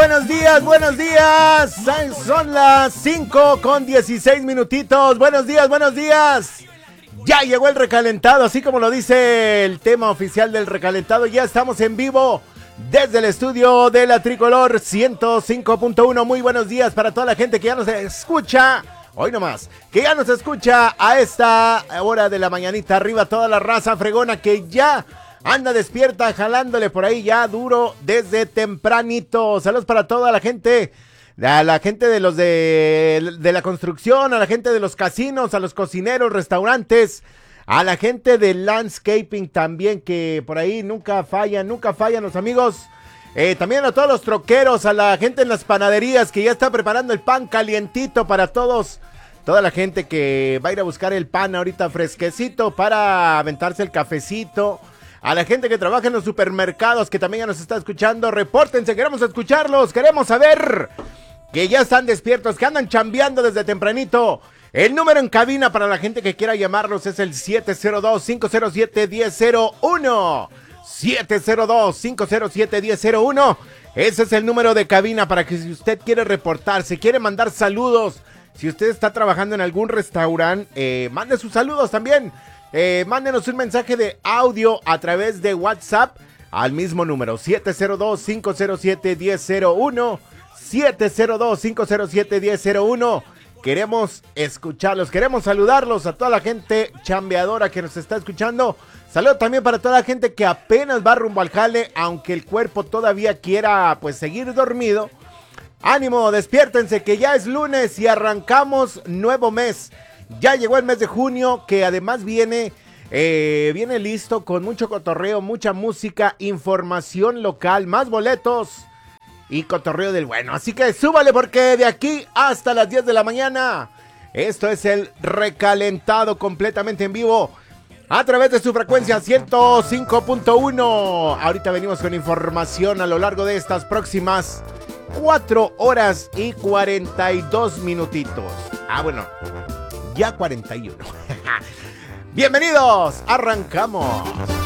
buenos días, buenos días. Son las 5 con 16 minutitos. Buenos días, buenos días. Ya llegó el recalentado, así como lo dice el tema oficial del recalentado. Ya estamos en vivo desde el estudio de la Tricolor 105.1. Muy buenos días para toda la gente que ya nos escucha. Hoy nomás, que ya nos escucha a esta hora de la mañanita. Arriba toda la raza fregona que ya anda despierta, jalándole por ahí ya duro desde tempranito. Saludos para toda la gente, a la gente de los de la construcción, a la gente de los casinos, a los cocineros, restaurantes, a la gente del landscaping también, que por ahí nunca fallan los amigos. También a todos los troqueros, a la gente en las panaderías que ya está preparando el pan calientito para todos. Toda la gente que va a ir a buscar el pan ahorita fresquecito para aventarse el cafecito. A la gente que trabaja en los supermercados que también ya nos está escuchando, repórtense, queremos escucharlos, queremos saber que ya están despiertos, que andan chambeando desde tempranito. El número en cabina para la gente que quiera llamarlos es el 702-507-1001. 702-507-1001. Ese es el número de cabina para que si usted quiere reportarse, quiere mandar saludos, si usted está trabajando en algún restaurante, mande sus saludos también. Mándenos un mensaje de audio a través de WhatsApp al mismo número 702-507-1001. 702-507-1001. Queremos escucharlos, queremos saludarlos a toda la gente chambeadora que nos está escuchando. Saludo también para toda la gente que apenas va rumbo al jale, aunque el cuerpo todavía quiera pues seguir dormido. Ánimo, despiértense que ya es lunes y arrancamos nuevo mes. Ya llegó el mes de junio, que además viene listo con mucho cotorreo, mucha música, información local, más boletos y cotorreo del bueno. Así que súbale porque de aquí hasta las 10 de la mañana, esto es el recalentado completamente en vivo a través de su frecuencia 105.1. Ahorita venimos con información a lo largo de estas próximas 4 horas y 42 minutitos. Bueno, ya 41. Bienvenidos, arrancamos.